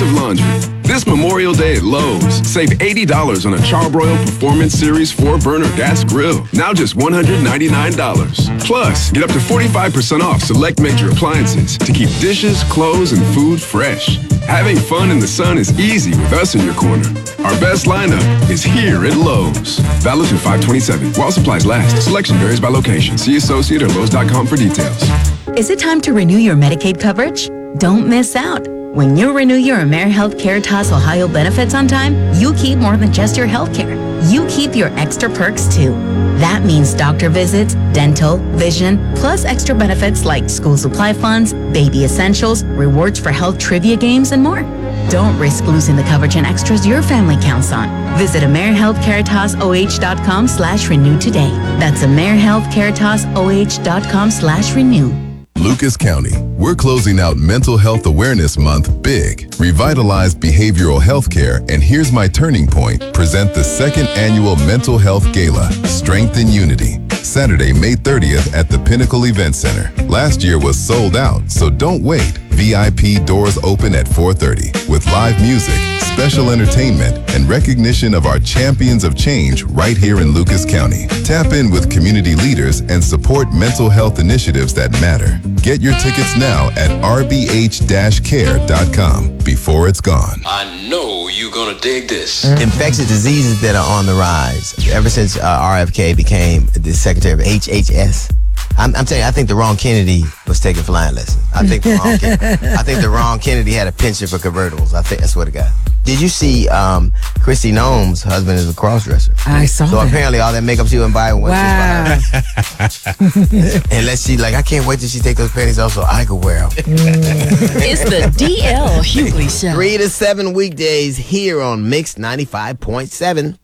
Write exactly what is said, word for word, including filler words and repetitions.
expensive laundry. This Memorial Day at Lowe's, save eighty dollars on a Charbroil Performance Series four burner gas grill. Now just one hundred ninety-nine dollars. Plus, get up to forty-five percent off select major appliances to keep dishes, clothes, and food fresh. Having fun in the sun is easy with us in your corner. Our best lineup is here at Lowe's. Valid through five twenty-seven. While supplies last. Selection varies by location. See associate or Lowe's dot com for details. Is it time to renew your Medicaid coverage? Don't miss out. When you renew your AmeriHealth Caritas Ohio benefits on time, you keep more than just your health care. You keep your extra perks too. That means doctor visits, dental, vision, plus extra benefits like school supply funds, baby essentials, rewards for health trivia games, and more. Don't risk losing the coverage and extras your family counts on. Visit AmeriHealthCaritasOH.com slash renew today. That's AmeriHealthCaritasOH.com slash renew. Lucas County, we're closing out Mental Health Awareness Month big. Revitalize behavioral health care, and Here's My Turning Point present the second annual Mental Health Gala, Strength and Unity, Saturday, May thirtieth at the Pinnacle Event Center. Last year was sold out, so don't wait. V I P doors open at four thirty with live music, special entertainment, and recognition of our champions of change right here in Lucas County. Tap in with community leaders and support mental health initiatives that matter. Get your tickets now at r b h dash care dot com before it's gone. I know you're gonna dig this. Infectious diseases that are on the rise. Ever since uh, R F K became the secretary of H H S, I'm, I'm telling you, I think the wrong Kennedy was taking flying lessons. I think the wrong Kennedy, I think the wrong Kennedy had a penchant for convertibles. I think, I swear to God. Did you see um, Christy Noem's husband is a cross-dresser? I saw so that. apparently all that makeup she wouldn't buy when Wow. she was Unless she like, I can't wait till she take those panties off so I could wear them. It's the D L Hughley Show. Three to seven weekdays here on Mix ninety-five point seven.